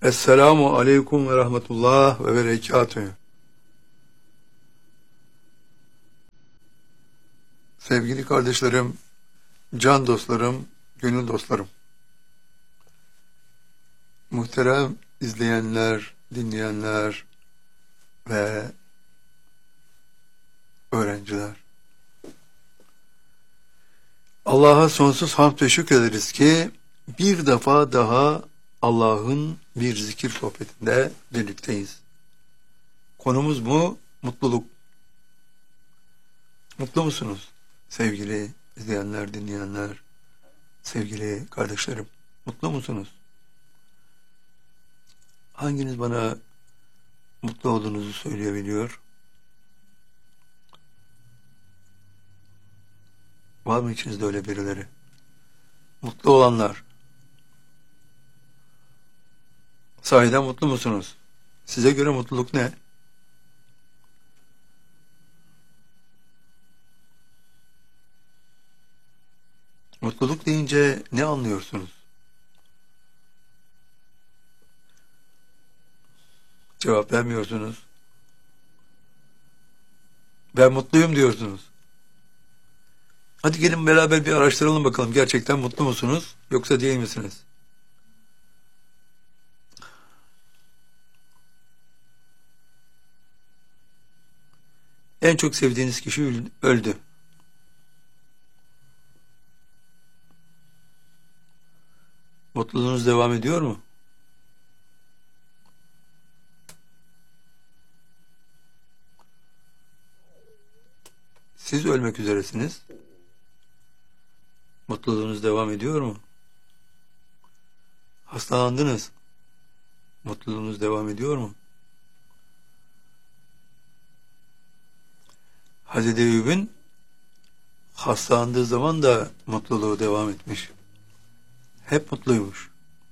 Esselamu aleyküm ve rahmetullah ve berekatühü. Sevgili kardeşlerim, can dostlarım, gönül dostlarım, muhterem izleyenler, dinleyenler ve öğrenciler. Allah'a sonsuz hamd ve şükrederiz ki bir defa daha Allah'ın bir zikir sohbetinde birlikteyiz. Konumuz bu, mutluluk. Mutlu musunuz sevgili izleyenler, dinleyenler, sevgili kardeşlerim? Mutlu musunuz? Hanginiz bana mutlu olduğunuzu söyleyebiliyor? Var mı içinizde öyle birileri? Mutlu olanlar. Sahiden mutlu musunuz? Size göre mutluluk ne? Mutluluk deyince ne anlıyorsunuz? Cevap vermiyorsunuz. Ben mutluyum diyorsunuz. Hadi gelin beraber bir araştıralım bakalım. Gerçekten mutlu musunuz? Yoksa değil misiniz? En çok sevdiğiniz kişi öldü. Mutluluğunuz devam ediyor mu? Siz ölmek üzeresiniz. Mutluluğunuz devam ediyor mu? Hastalandınız. Mutluluğunuz devam ediyor mu? Hazreti Eyüp'ün hastalandığı zaman da mutluluğu devam etmiş. Hep mutluymuş.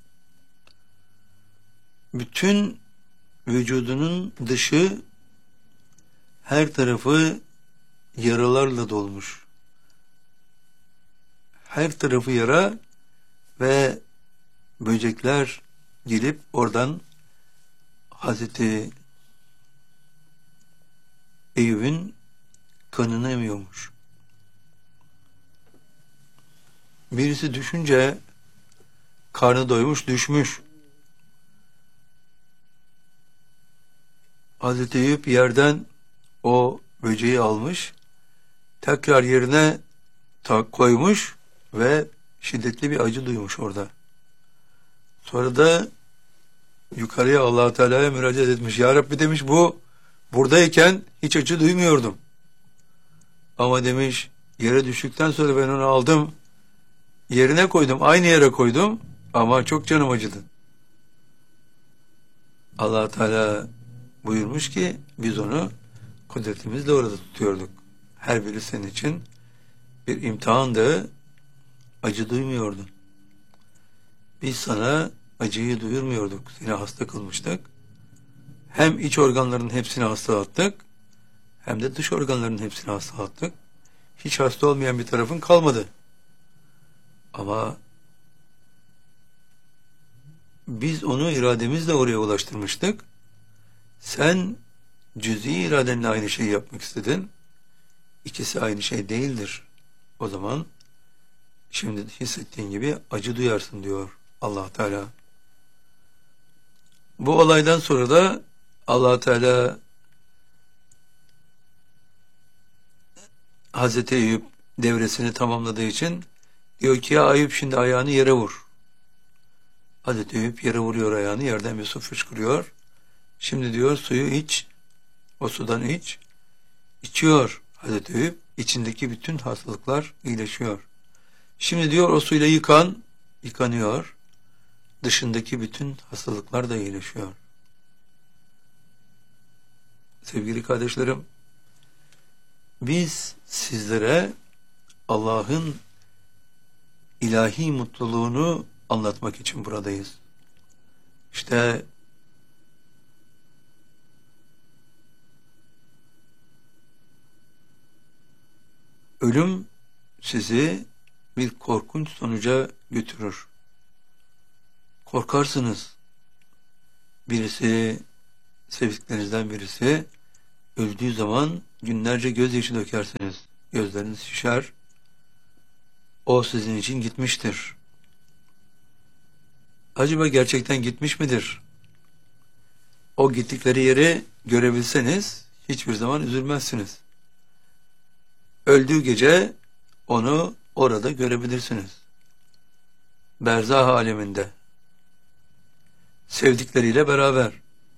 Bütün vücudunun dışı, her tarafı yaralarla dolmuş. Her tarafı yara ve böcekler gelip oradan Hazreti Eyüp'ün kanını emiyormuş. Birisi düşünce karnı doymuş, düşmüş. Hazreti Eyüp yerden o böceği almış, tekrar yerine koymuş ve şiddetli bir acı duymuş orada. Sonra da yukarıya Allah-u Teala'ya müracaat etmiş. Ya Rabbi demiş, buradayken hiç acı duymuyordum. Ama demiş, yere düştükten sonra ben onu aldım, yerine koydum, aynı yere koydum ama çok canım acıdı. Allah-u Teala buyurmuş ki biz onu kudretimizle orada tutuyorduk. Her biri senin için bir imtihandı, acı duymuyordun. Biz sana acıyı duyurmuyorduk, seni hasta kılmıştık. Hem iç organların hepsini hastalattık, hem de dış organların hepsini hastalattık. Hiç hasta olmayan bir tarafın kalmadı. Ama biz onu irademizle oraya ulaştırmıştık. Sen cüz'i iradenle aynı şeyi yapmak istedin. İkisi aynı şey değildir. O zaman şimdi hissettiğin gibi acı duyarsın diyor Allah Teala. Bu olaydan sonra da Allah Teala Hazreti Eyüp devresini tamamladığı için diyor ki ya Eyüp şimdi ayağını yere vur. Hazreti Eyüp yere vuruyor ayağını, yerden bir su fışkırıyor. Şimdi diyor suyu iç, o sudan iç. İçiyor Hazreti Eyüp, içindeki bütün hastalıklar iyileşiyor. Şimdi diyor o suyla yıkanıyor. Dışındaki bütün hastalıklar da iyileşiyor. Sevgili kardeşlerim, biz sizlere Allah'ın ilahi mutluluğunu anlatmak için buradayız. İşte ölüm sizi bir korkunç sonuca götürür. Korkarsınız. birisi, sevdiklerinizden birisi öldüğü zaman günlerce gözyaşı dökersiniz. Gözleriniz şişer. O sizin için gitmiştir. Acaba gerçekten gitmiş midir? O gittikleri yeri görebilseniz hiçbir zaman üzülmezsiniz. Öldüğü gece onu orada görebilirsiniz. Berzah aleminde. Sevdikleriyle beraber.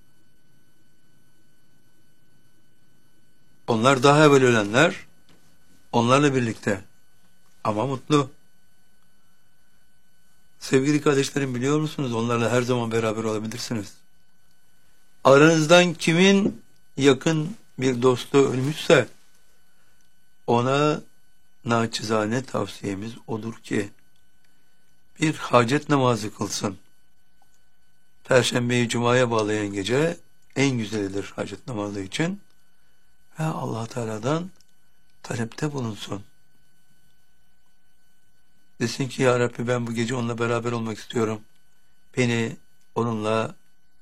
Onlar daha evvel ölenler, onlarla birlikte. Ama mutlu. Sevgili kardeşlerim, biliyor musunuz? Onlarla her zaman beraber olabilirsiniz. Aranızdan kimin yakın bir dostu ölmüşse, ona naçizane tavsiyemiz odur ki, bir hacet namazı kılsın. Perşembeyi Cuma'ya bağlayan gece en güzelidir hacet namazı için. Ve Allah Teala'dan talepte bulunsun. Desin ki, Ya Rabbi, ben bu gece onunla beraber olmak istiyorum. Beni onunla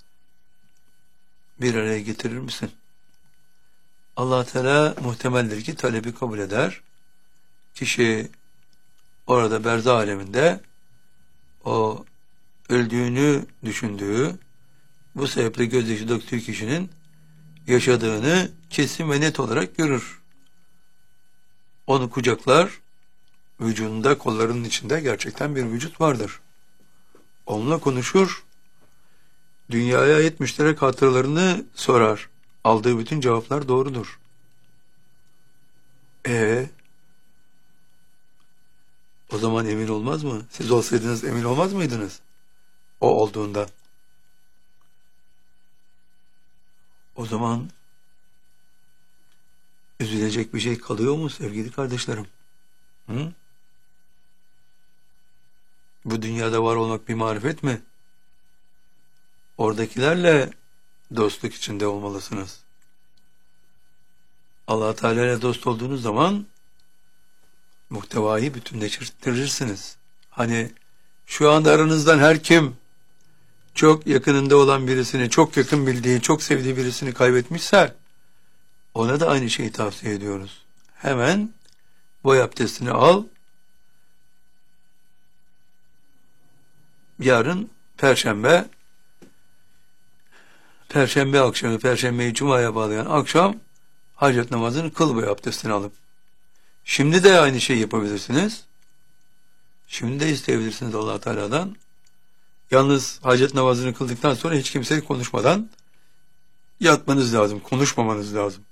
bir araya getirir misin? Allah Teala muhtemeldir ki talebi kabul eder. Kişi orada berzah aleminde o öldüğünü düşündüğü, bu sebeple gözyaşı döktüğü kişinin yaşadığını kesin ve net olarak görür. Onu kucaklar, vücudunda, kollarının içinde gerçekten bir vücut vardır. Onunla konuşur, dünyaya ait müşterek hatıralarını sorar. Aldığı bütün cevaplar doğrudur. O zaman emin olmaz mı? Siz olsaydınız emin olmaz mıydınız? O olduğundan. O zaman üzülecek bir şey kalıyor mu sevgili kardeşlerim? Hı? Bu dünyada var olmak bir marifet mi? Oradakilerle dostluk içinde olmalısınız. Allah Teala ile dost olduğunuz zaman muhtevayı bütünleştirirsiniz. Hani şu anda aranızdan her kim çok yakınında olan birisini, çok yakın bildiği, çok sevdiği birisini kaybetmişse, ona da aynı şeyi tavsiye ediyoruz. Hemen boy abdestini al. Yarın Perşembe akşamı, Perşembeyi Cuma'ya bağlayan akşam hacet namazını kıl, boy abdestini alıp. Şimdi de aynı şeyi yapabilirsiniz. Şimdi de isteyebilirsiniz Allah Teala'dan. Yalnız hacet namazını kıldıktan sonra hiç kimseyle konuşmadan yatmanız lazım, konuşmamanız lazım.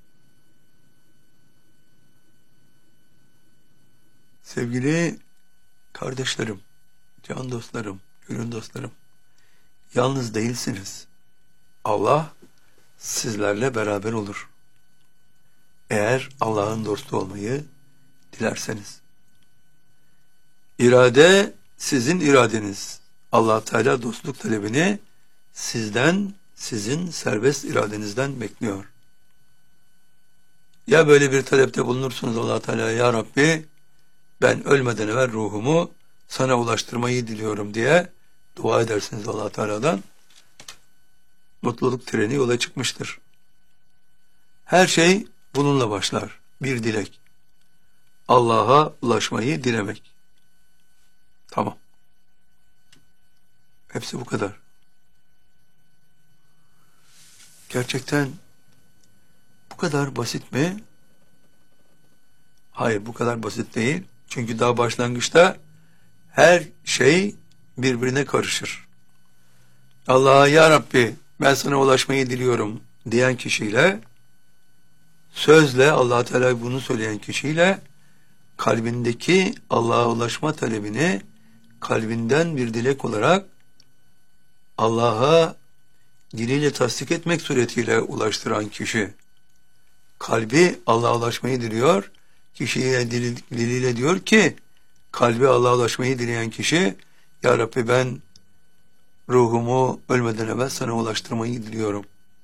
Sevgili kardeşlerim, can dostlarım, gönül dostlarım, yalnız değilsiniz. Allah sizlerle beraber olur. Eğer Allah'ın dostu olmayı dilerseniz. İrade sizin iradeniz. Allah Teala dostluk talebini sizden, sizin serbest iradenizden bekliyor. Ya böyle bir talepte bulunursunuz Allah Teala, Ya Rabbi, ben ölmeden evvel ruhumu sana ulaştırmayı diliyorum diye dua edersiniz Allah Teala'dan. Mutluluk treni yola çıkmıştır. Her şey bununla başlar. Bir dilek. Allah'a ulaşmayı dilemek. Tamam. Hepsi bu kadar. Gerçekten bu kadar basit mi? Hayır, bu kadar basit değil. Çünkü daha başlangıçta her şey birbirine karışır. Allah'a, Ya Rabbi, ben sana ulaşmayı diliyorum diyen kişiyle, sözle Allah Teala bunu söyleyen kişiyle kalbindeki Allah'a ulaşma talebini kalbinden bir dilek olarak Allah'a diliyle tasdik etmek suretiyle ulaştıran kişi, kalbi Allah'a ulaşmayı diliyor, kişiye diliyle diyor ki, kalbi Allah'a ulaşmayı dileyen kişi, Ya Rabbi, ben ruhumu ölmeden evvel sana ulaştırmayı diliyorum.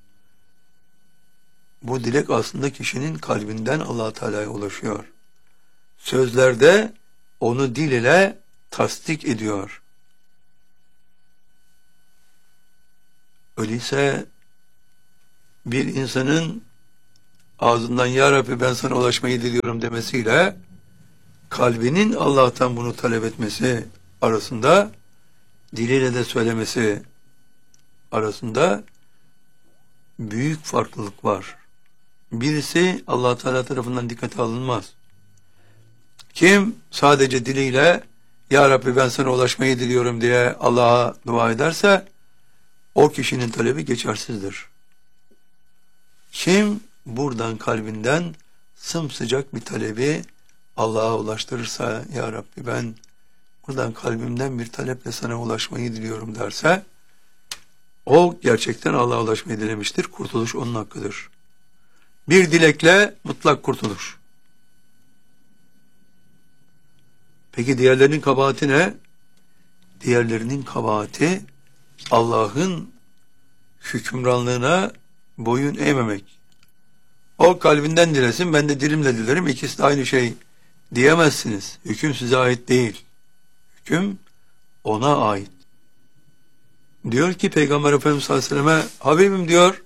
Bu dilek aslında kişinin kalbinden Allah Teala'ya ulaşıyor. Sözlerde onu dil ile tasdik ediyor. Öyleyse bir insanın ağzından "Ya Rabbi ben sana ulaşmayı diliyorum" demesiyle kalbinin Allah'tan bunu talep etmesi arasında, diliyle de söylemesi arasında büyük farklılık var. Birisi Allah Teala tarafından dikkate alınmaz. Kim sadece diliyle "Ya Rabbi ben sana ulaşmayı diliyorum" diye Allah'a dua ederse o kişinin talebi geçersizdir. Kim buradan kalbinden sımsıcak bir talebi Allah'a ulaştırırsa, "Ya Rabbi ben buradan kalbimden bir taleple sana ulaşmayı diliyorum" derse o gerçekten Allah'a ulaşmayı dilemiştir. Kurtuluş onun hakkıdır. Bir dilekle mutlak kurtuluş. Peki diğerlerinin kabahati ne? Diğerlerinin kabahati Allah'ın hükümranlığına boyun eğmemek. O kalbinden dilesin, ben de dilimle dilerim, ikisi de aynı şey diyemezsiniz. Hüküm size ait değil. Hüküm ona ait. Diyor ki Peygamber Efendimiz sallallahu aleyhi ve selleme, Habibim diyor,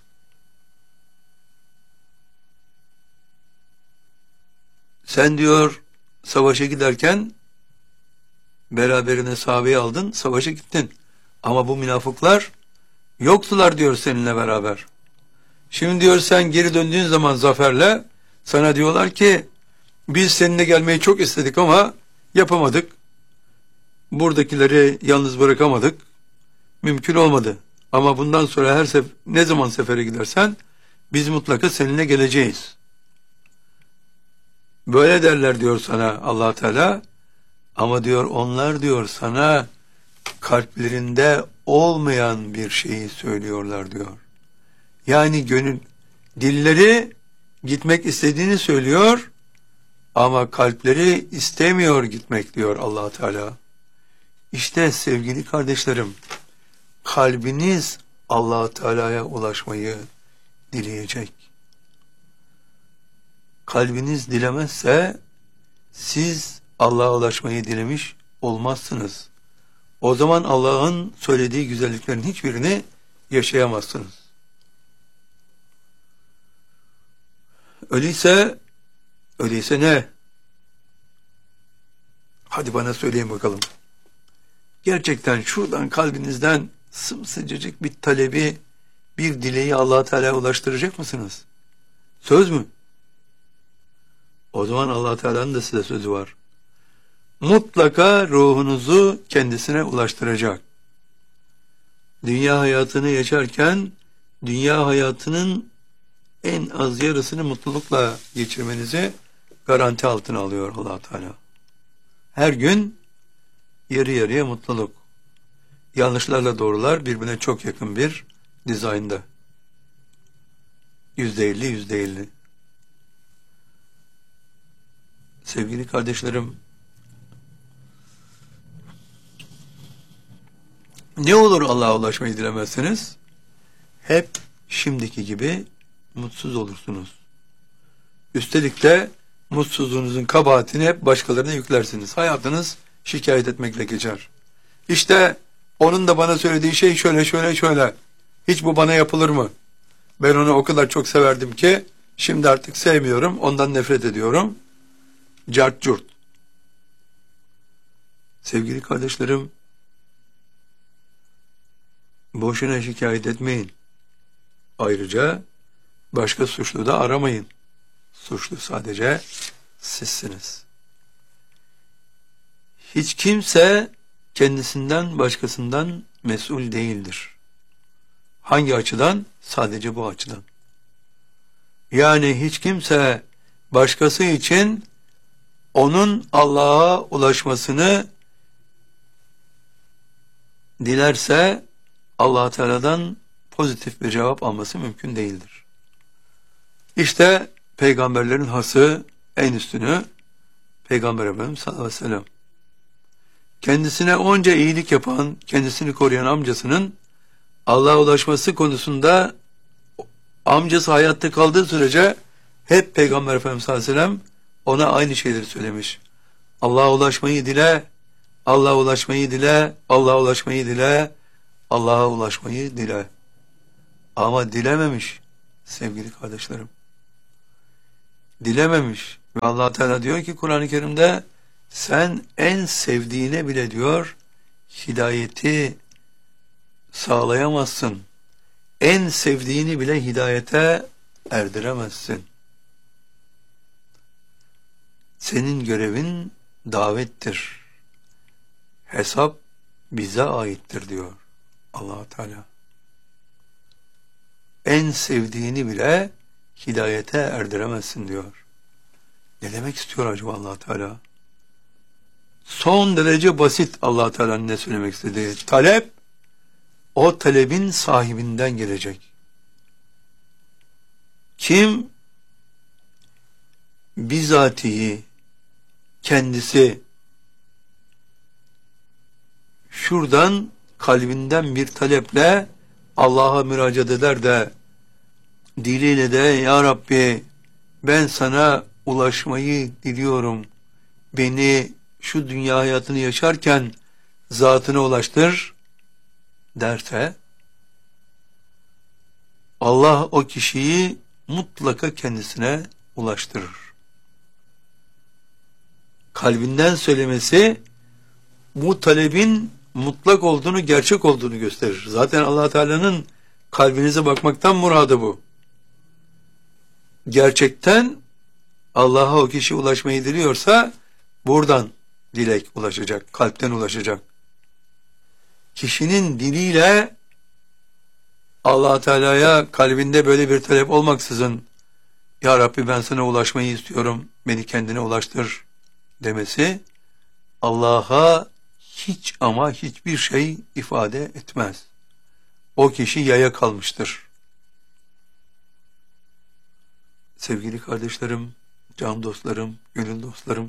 sen diyor savaşa giderken beraberine sahabeyi aldın, savaşa gittin. Ama bu münafıklar yoktular diyor seninle beraber. Şimdi diyor sen geri döndüğün zaman zaferle sana diyorlar ki biz seninle gelmeyi çok istedik ama yapamadık. Buradakileri yalnız bırakamadık. Mümkün olmadı. Ama bundan sonra ne zaman sefere gidersen biz mutlaka seninle geleceğiz. Böyle derler diyor sana Allah Teala. Ama diyor onlar diyor sana kalplerinde olmayan bir şeyi söylüyorlar diyor. Yani dilleri gitmek istediğini söylüyor ama kalpleri istemiyor gitmek diyor Allah Teala. İşte sevgili kardeşlerim, kalbiniz Allah Teala'ya ulaşmayı dileyecek. Kalbiniz dilemezse siz Allah'a ulaşmayı dilemiş olmazsınız. O zaman Allah'ın söylediği güzelliklerin hiçbirini yaşayamazsınız. Öyleyse ne? Hadi bana söyleyin bakalım. Gerçekten şuradan kalbinizden sımsıcacık bir talebi, bir dileği Allah Teala'ya ulaştıracak mısınız? Söz mü? O zaman Allah Teala'nın da size sözü var. Mutlaka ruhunuzu kendisine ulaştıracak. Dünya hayatını yaşarken dünya hayatının en az yarısını mutlulukla geçirmenizi garanti altına alıyor Allah Teala. Her gün yarı yarıya mutluluk. Yanlışlarla doğrular birbirine çok yakın bir dizaynda. %50. Sevgili kardeşlerim, ne olur Allah'a ulaşmayı dilemezseniz hep şimdiki gibi mutsuz olursunuz. Üstelik de mutsuzluğunuzun kabahatini hep başkalarına yüklersiniz. Hayatınız şikayet etmekle geçer. İşte onun da bana söylediği şey şöyle. Hiç bu bana yapılır mı? Ben onu o kadar çok severdim ki şimdi artık sevmiyorum, ondan nefret ediyorum. Cart curt. Sevgili kardeşlerim, boşuna şikayet etmeyin. Ayrıca başka suçlu da aramayın. Suçlu sadece sizsiniz. Hiç kimse kendisinden başkasından mesul değildir. Hangi açıdan? Sadece bu açıdan. Yani hiç kimse başkası için onun Allah'a ulaşmasını dilerse Allah Teala'dan pozitif bir cevap alması mümkün değildir. İşte peygamberlerin hası, en üstünü Peygamber Efendimiz sallallahu aleyhi ve sellem. Kendisine onca iyilik yapan, kendisini koruyan amcasının Allah'a ulaşması konusunda amcası hayatta kaldığı sürece hep Peygamber Efendimiz sallallahu aleyhi ve sellem ona aynı şeyleri söylemiş. Allah'a ulaşmayı dile, Allah'a ulaşmayı dile, Allah'a ulaşmayı dile, Allah'a ulaşmayı dile. Ama dilememiş sevgili kardeşlerim. Dilememiş. Ve Allah Teala diyor ki Kur'an-ı Kerim'de sen en sevdiğine bile diyor hidayeti sağlayamazsın. En sevdiğini bile hidayete erdiremezsin. Senin görevin davettir. Hesap bize aittir diyor Allah Teala. En sevdiğini bile hidayete erdiremezsin diyor. Ne demek istiyor acaba Allah Teala? Son derece basit Allah Teala'nın ne söylemek istediği. Talep o talebin sahibinden gelecek. Kim bizatihi kendisi şuradan kalbinden bir taleple Allah'a müracaat eder de diliyle de ya Rabbi ben sana ulaşmayı diliyorum. Beni şu dünya hayatını yaşarken zatına ulaştır derse Allah o kişiyi mutlaka kendisine ulaştırır. Kalbinden söylemesi bu talebin mutlak olduğunu, gerçek olduğunu gösterir. Zaten Allah Teala'nın kalbinize bakmaktan muradı bu. Gerçekten Allah'a o kişi ulaşmayı diliyorsa buradan dilek ulaşacak, kalpten ulaşacak. Kişinin diliyle Allah Teala'ya kalbinde böyle bir talep olmaksızın ya Rabbi ben sana ulaşmayı istiyorum, beni kendine ulaştır demesi Allah'a hiç ama hiçbir şey ifade etmez. O kişi yaya kalmıştır. Sevgili kardeşlerim, can dostlarım, gönül dostlarım,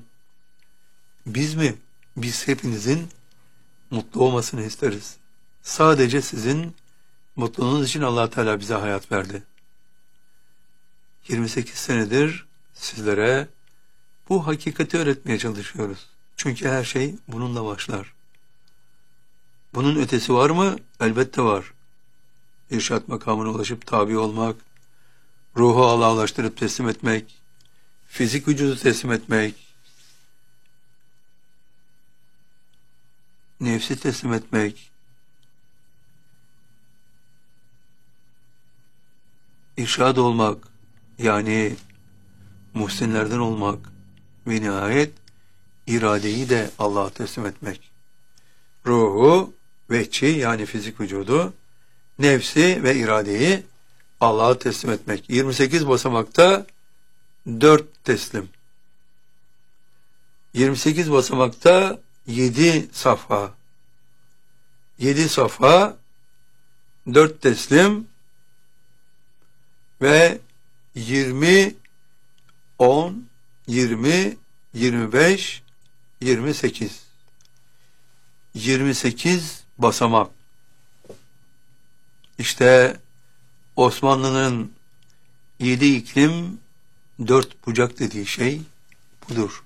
biz hepinizin mutlu olmasını isteriz. Sadece sizin mutluluğunuz için Allah Teala bize hayat verdi. 28 senedir sizlere bu hakikati öğretmeye çalışıyoruz. Çünkü her şey bununla başlar. Bunun ötesi var mı? Elbette var. İrşad makamına ulaşıp tabi olmak, ruhu Allah'a ulaştırıp teslim etmek, fizik vücudu teslim etmek, nefsi teslim etmek, irşad olmak, yani muhsinlerden olmak ve nihayet iradeyi de Allah'a teslim etmek. Ruhu, vehçi yani fizik vücudu, nefsi ve iradeyi Allah'a teslim etmek. 28 basamakta 4 teslim. 28 basamakta 7 safha. 7 safha, 4 teslim ve 20, 10, 20, 25, 28. 28 basamak. İşte Osmanlı'nın 7 iklim 4 bucak dediği şey budur.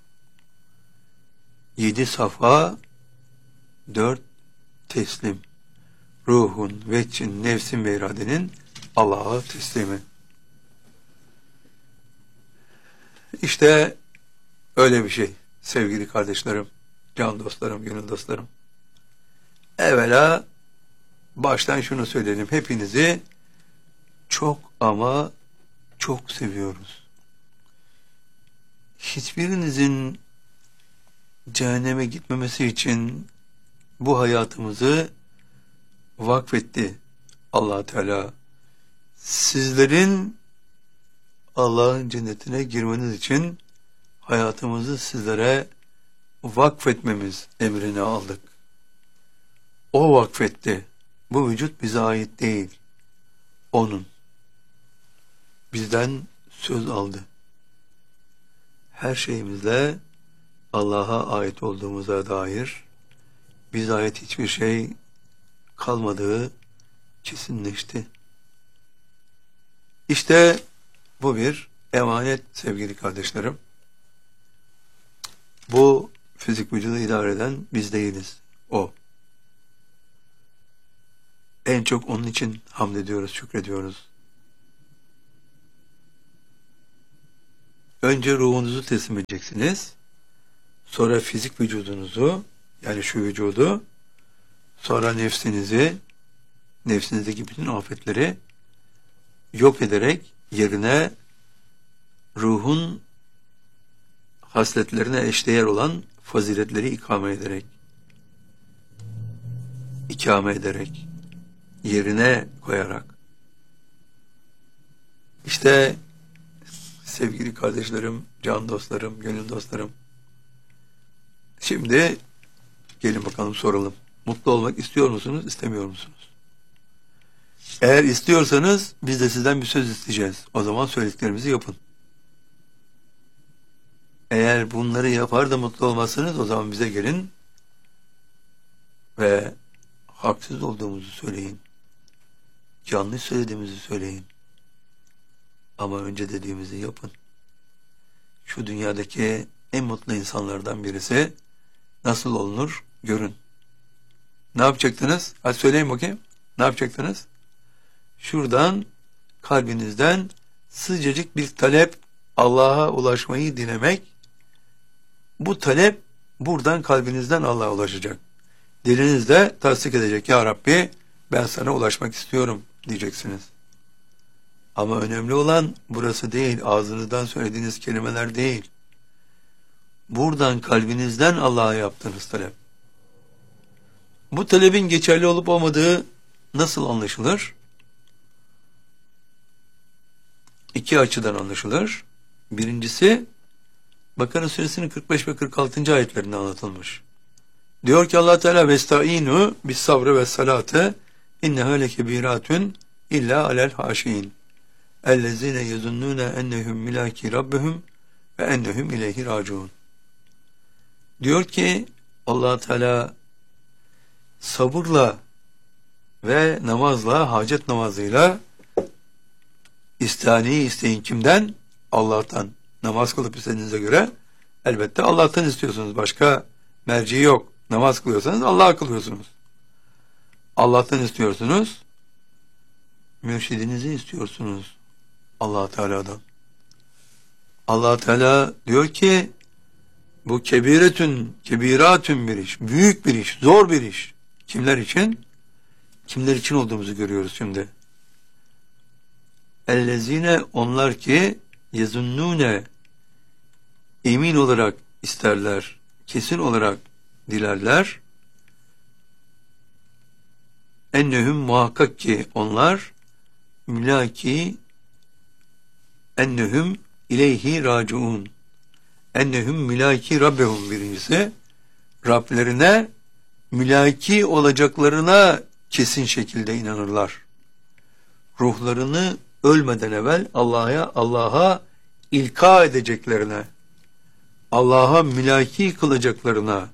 7 safa 4 teslim. Ruhun, veccin, nefsin ve iradenin Allah'a teslimi. İşte öyle bir şey sevgili kardeşlerim, can dostlarım, gönül dostlarım. Evvela baştan şunu söyleyelim. Hepinizi çok ama çok seviyoruz. Hiçbirinizin cehenneme gitmemesi için bu hayatımızı vakfetti Allah Teala. Sizlerin Allah'ın cennetine girmeniz için hayatımızı sizlere vakfetmemiz emrini aldık. O vakfetti. Bu vücut bize ait değil. Onun. Bizden söz aldı. Her şeyimizle Allah'a ait olduğumuza dair bize ait hiçbir şey kalmadığı kesinleşti. İşte bu bir emanet sevgili kardeşlerim. Bu fizik vücudu idare eden biz değiliz. O. En çok onun için hamd ediyoruz, şükrediyoruz. Önce ruhunuzu teslim edeceksiniz. Sonra fizik vücudunuzu, yani şu vücudu, sonra nefsinizi, nefsinizdeki bütün afetleri yok ederek yerine ruhun hasletlerine eşdeğer olan faziletleri ikame ederek, yerine koyarak. İşte sevgili kardeşlerim, can dostlarım, gönül dostlarım, şimdi gelin bakalım soralım. Mutlu olmak istiyor musunuz, istemiyor musunuz? Eğer istiyorsanız biz de sizden bir söz isteyeceğiz. O zaman söylediklerimizi yapın. Eğer bunları yapar da mutlu olmazsanız o zaman bize gelin ve haksız olduğumuzu söyleyin. Yanlış söylediğimizi söyleyin. Ama önce dediğimizi yapın. Şu dünyadaki en mutlu insanlardan birisi nasıl olunur görün. Ne yapacaktınız? Hadi söyleyin bakayım. Ne yapacaktınız? Şuradan kalbinizden sıcacık bir talep, Allah'a ulaşmayı dilemek. Bu talep buradan kalbinizden Allah'a ulaşacak. Diliniz de tasdik edecek. Ya Rabbi ben sana ulaşmak istiyorum diyeceksiniz. Ama önemli olan burası değil. Ağzınızdan söylediğiniz kelimeler değil. Buradan kalbinizden Allah'a yaptığınız talep. Bu talebin geçerli olup olmadığı nasıl anlaşılır? İki açıdan anlaşılır. Birincisi Bakara suresinin 45 ve 46. ayetlerinde anlatılmış. Diyor ki Allah Teala vestaînû bis sabrı ve salate inneha lekebiratun illa alel haşin ellezine yezunnûne ennehum milâki rabbihum ve ennehum ileyhi raciun. Diyor ki Allah Teala sabırla ve namazla, hacet namazıyla isteyin kimden? Allah'tan. Namaz kılıp istediğinize göre elbette Allah'tan istiyorsunuz. Başka merci yok. Namaz kılıyorsanız Allah'a kılıyorsunuz. Allah'tan istiyorsunuz. Mürşidinizi istiyorsunuz. Allah Teala'dan. Allah Teala diyor ki bu kebiratün bir iş, büyük bir iş, zor bir iş. Kimler için? Kimler için olduğumuzu görüyoruz şimdi. Ellezine onlar ki yezunnune emin olarak isterler, kesin olarak dilerler. Ennehum muhakkak ki onlar mülaki ennehum ileyhi raciun. Ennehum mülaki rabbehum birincisi. Rablerine mülaki olacaklarına kesin şekilde inanırlar. Ruhlarını ölmeden evvel Allah'a ilka edeceklerine, Allah'a mülaki kılacaklarına,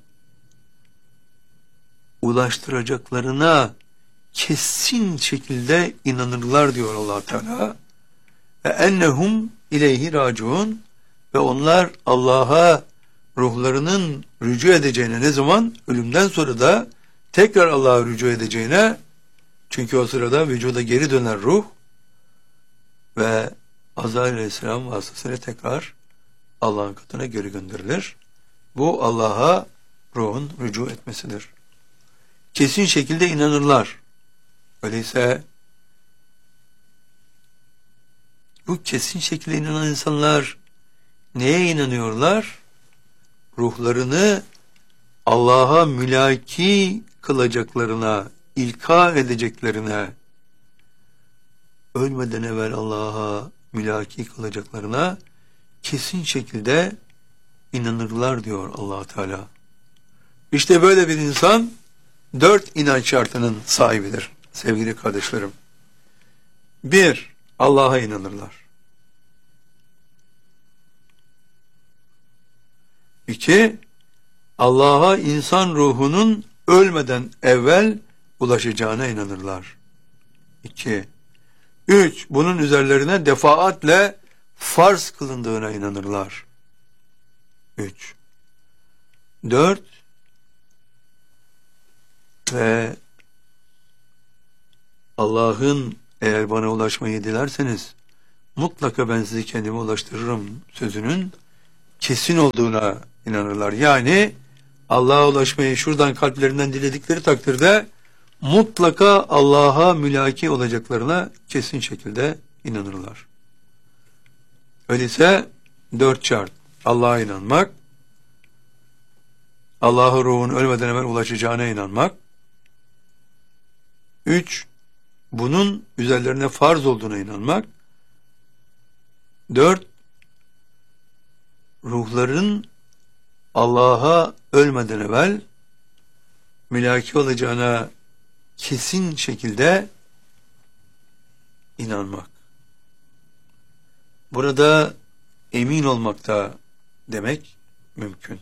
ulaştıracaklarına kesin şekilde inanırlar diyor Allah Teala. Ve ennehum ileyhi raciun ve onlar Allah'a ruhlarının rücu edeceğine ne zaman? Ölümden sonra da tekrar Allah'a rücu edeceğine, çünkü o sırada vücuda geri döner ruh ve Azrail Aleyhisselam vasıtasıyla tekrar Allah'ın katına geri gönderilir. Bu Allah'a ruhun rücu etmesidir. Kesin şekilde inanırlar. Öyleyse bu kesin şekilde inanan insanlar neye inanıyorlar? Ruhlarını Allah'a mülaki kılacaklarına, ilka edeceklerine, ölmeden evvel Allah'a mülaki kılacaklarına kesin şekilde inanırlar diyor Allah Teala. İşte böyle bir insan 4 inanç şartının sahibidir sevgili kardeşlerim. 1. Allah'a inanırlar. 2. Allah'a insan ruhunun ölmeden evvel ulaşacağına inanırlar. 2. 3. Bunun üzerlerine defaatle farz kılındığına inanırlar. 3. 4. Ve Allah'ın eğer bana ulaşmayı dilerseniz mutlaka ben sizi kendime ulaştırırım sözünün kesin olduğuna inanırlar. Yani Allah'a ulaşmayı şuradan kalplerinden diledikleri takdirde mutlaka Allah'a mülaki olacaklarına kesin şekilde inanırlar. Öyleyse 4 şart: Allah'a inanmak, Allah'a ruhun ölmeden evvel ulaşacağına inanmak, 3, bunun üzerlerine farz olduğuna inanmak, 4, ruhların Allah'a ölmeden evvel mülaki olacağına kesin şekilde inanmak. Burada emin olmak da demek mümkün.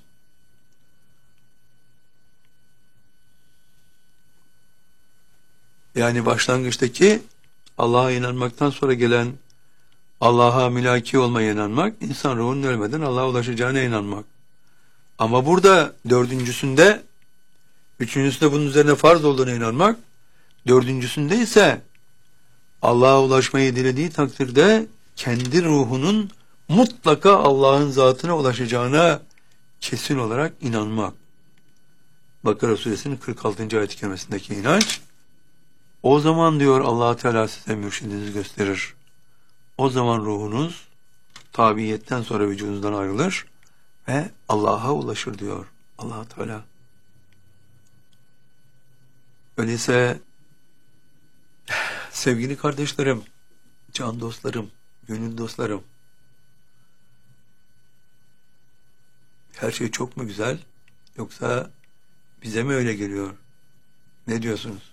Yani başlangıçtaki Allah'a inanmaktan sonra gelen Allah'a mülaki olmaya inanmak, insan ruhunun ölmeden Allah'a ulaşacağına inanmak. Ama burada dördüncüsünde, üçüncüsünde bunun üzerine farz olduğuna inanmak, dördüncüsünde ise Allah'a ulaşmayı dilediği takdirde kendi ruhunun mutlaka Allah'ın zatına ulaşacağına kesin olarak inanmak. Bakara suresinin 46. ayet-i kerimesindeki inanç. O zaman diyor Allah Teala size mürşidinizi gösterir. O zaman ruhunuz tabiiyetten sonra vücudunuzdan ayrılır ve Allah'a ulaşır diyor Allah Teala. Öyleyse sevgili kardeşlerim, can dostlarım, gönül dostlarım, her şey çok mu güzel yoksa bize mi öyle geliyor? Ne diyorsunuz?